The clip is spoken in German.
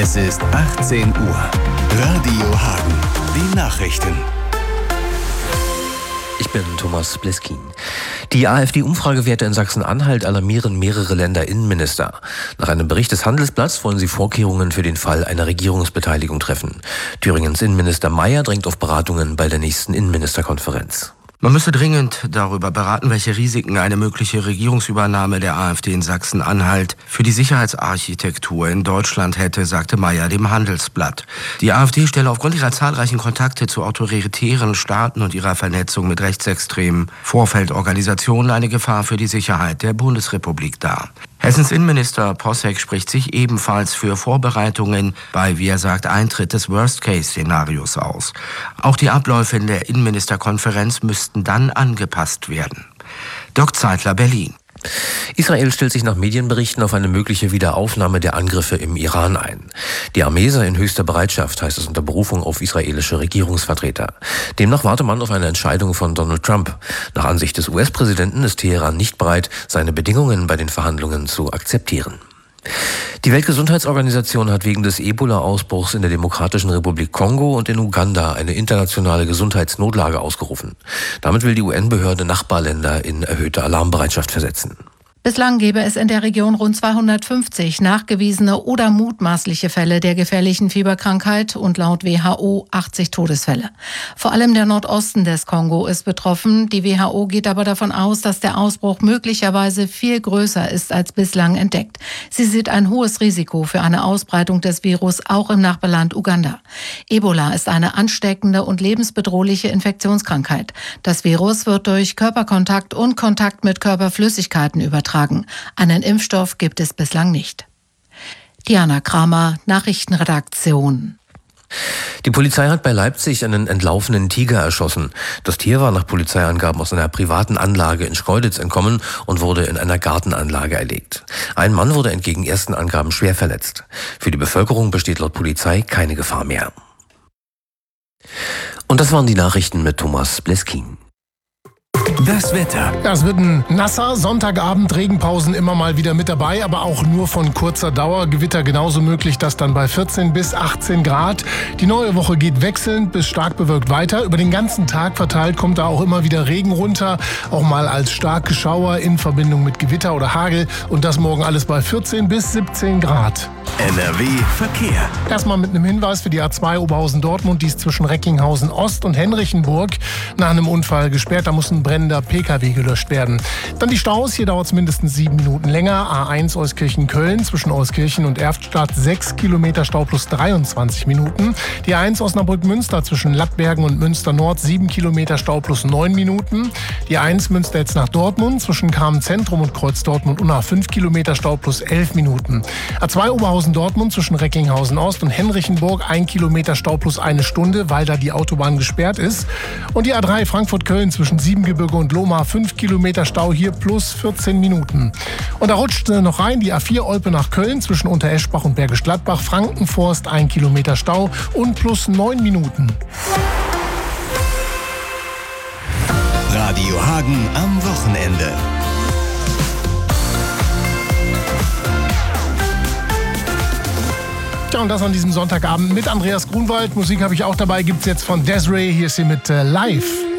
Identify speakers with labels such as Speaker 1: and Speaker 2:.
Speaker 1: Es ist 18 Uhr. Radio Hagen. Die Nachrichten.
Speaker 2: Ich bin Thomas Bleskin. Die AfD-Umfragewerte in Sachsen-Anhalt alarmieren mehrere Länderinnenminister. Nach einem Bericht des Handelsblatts wollen sie Vorkehrungen für den Fall einer Regierungsbeteiligung treffen. Thüringens Innenminister Mayer drängt auf Beratungen bei der nächsten Innenministerkonferenz.
Speaker 3: Man müsse dringend darüber beraten, welche Risiken eine mögliche Regierungsübernahme der AfD in Sachsen-Anhalt für die Sicherheitsarchitektur in Deutschland hätte, sagte Mayer dem Handelsblatt. Die AfD stelle aufgrund ihrer zahlreichen Kontakte zu autoritären Staaten und ihrer Vernetzung mit rechtsextremen Vorfeldorganisationen eine Gefahr für die Sicherheit der Bundesrepublik dar. Hessens Innenminister Posseck spricht sich ebenfalls für Vorbereitungen bei, wie er sagt, Eintritt des Worst-Case-Szenarios aus. Auch die Abläufe in der Innenministerkonferenz müssten dann angepasst werden. Dirk Zeitler, Berlin.
Speaker 2: Israel stellt sich nach Medienberichten auf eine mögliche Wiederaufnahme der Angriffe im Iran ein. Die Armee sei in höchster Bereitschaft, heißt es unter Berufung auf israelische Regierungsvertreter. Demnach warte man auf eine Entscheidung von Donald Trump. Nach Ansicht des US-Präsidenten ist Teheran nicht bereit, seine Bedingungen bei den Verhandlungen zu akzeptieren. Die Weltgesundheitsorganisation hat wegen des Ebola-Ausbruchs in der Demokratischen Republik Kongo und in Uganda eine internationale Gesundheitsnotlage ausgerufen. Damit will die UN-Behörde Nachbarländer in erhöhte Alarmbereitschaft versetzen.
Speaker 4: Bislang gäbe es in der Region rund 250 nachgewiesene oder mutmaßliche Fälle der gefährlichen Fieberkrankheit und laut WHO 80 Todesfälle. Vor allem der Nordosten des Kongo ist betroffen. Die WHO geht aber davon aus, dass der Ausbruch möglicherweise viel größer ist als bislang entdeckt. Sie sieht ein hohes Risiko für eine Ausbreitung des Virus auch im Nachbarland Uganda. Ebola ist eine ansteckende und lebensbedrohliche Infektionskrankheit. Das Virus wird durch Körperkontakt und Kontakt mit Körperflüssigkeiten übertragen. Einen Impfstoff gibt es bislang nicht. Diana Kramer, Nachrichtenredaktion.
Speaker 2: Die Polizei hat bei Leipzig einen entlaufenen Tiger erschossen. Das Tier war nach Polizeiangaben aus einer privaten Anlage in Schkeuditz entkommen und wurde in einer Gartenanlage erlegt. Ein Mann wurde entgegen ersten Angaben schwer verletzt. Für die Bevölkerung besteht laut Polizei keine Gefahr mehr. Und das waren die Nachrichten mit Thomas Bleskin.
Speaker 1: Das Wetter.
Speaker 5: Ja, es wird ein nasser Sonntagabend, Regenpausen immer mal wieder mit dabei, aber auch nur von kurzer Dauer. Gewitter genauso möglich, das dann bei 14 bis 18 Grad. Die neue Woche geht wechselnd bis stark bewölkt weiter. Über den ganzen Tag verteilt kommt da auch immer wieder Regen runter, auch mal als starke Schauer in Verbindung mit Gewitter oder Hagel. Und das morgen alles bei 14 bis 17 Grad.
Speaker 1: NRW Verkehr.
Speaker 5: Erstmal mit einem Hinweis für die A2 Oberhausen-Dortmund, die ist zwischen Recklinghausen Ost und Henrichenburg nach einem Unfall gesperrt. Da muss ein brennender PKW gelöscht werden. Dann die Staus, hier dauert es mindestens 7 Minuten länger. A1 Euskirchen-Köln zwischen Euskirchen und Erftstadt 6 Kilometer Stau plus 23 Minuten. Die A1 Osnabrück-Münster zwischen Lattbergen und Münster-Nord 7 Kilometer Stau plus 9 Minuten. Die A1 Münster jetzt nach Dortmund zwischen Kamen-Zentrum und Kreuz Dortmund Unna 5 Kilometer Stau plus 11 Minuten. A2 Oberhausen-Dortmund zwischen Recklinghausen Ost und Henrichenburg 1 Kilometer Stau plus 1 Stunde, weil da die Autobahn gesperrt ist. Und die A3 Frankfurt-Köln zwischen Siebengebirge und Lohmar 5 Kilometer Stau hier plus 14 Minuten. Und da rutscht noch rein die A4 Olpe nach Köln zwischen Untereschbach und Bergisch Gladbach, Frankenforst 1 Kilometer Stau und plus 9 Minuten.
Speaker 1: Radio Hagen am Wochenende.
Speaker 5: Ja, und das an diesem Sonntagabend mit Andreas Grunwald. Musik habe ich auch dabei, gibt es jetzt von Desiree. Hier ist sie mit Live.